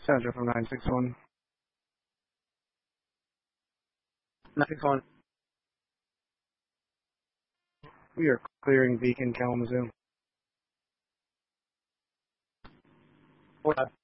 Central from 961. 961. We are clearing Beacon, Kalamazoo. 45.